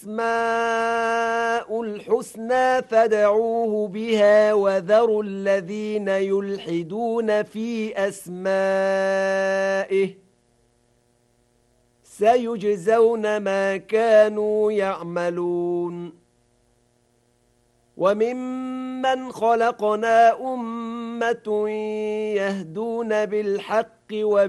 الأسماء الحسنى فادعوه بها وذروا الذين يلحدون في أسمائه سيجزون ما كانوا يعملون وممن خلقنا أمة يهدون بالحق